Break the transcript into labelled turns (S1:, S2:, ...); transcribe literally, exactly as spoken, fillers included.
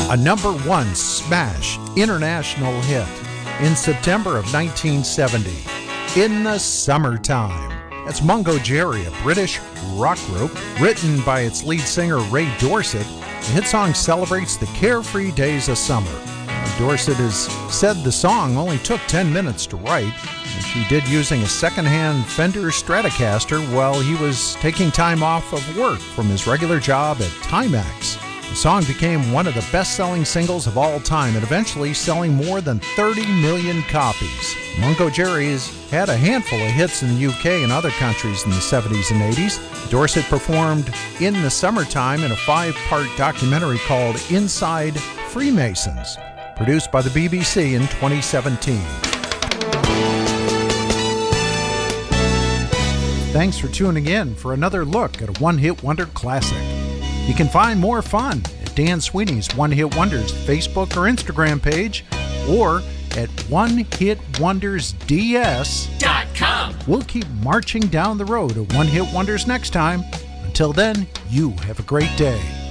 S1: A number one smash international hit in September of nineteen seventy, In the Summertime. That's Mungo Jerry, a British rock group, written by its lead singer Ray Dorset. The hit song celebrates the carefree days of summer. Dorset has said the song only took ten minutes to write, and she did using a second-hand Fender Stratocaster while he was taking time off of work from his regular job at Timex. The song became one of the best-selling singles of all time and eventually selling more than thirty million copies. Mungo Jerry has had a handful of hits in the U K and other countries in the seventies and eighties. Dorset performed In the Summertime in a five-part documentary called Inside Freemasons, produced by the B B C in twenty seventeen. Thanks for tuning in for another look at a one-hit wonder classic. You can find more fun at Dan Sweeney's One Hit Wonders Facebook or Instagram page, or at one hit wonders d s dot com. We'll keep marching down the road of One Hit Wonders next time. Until then, you have a great day.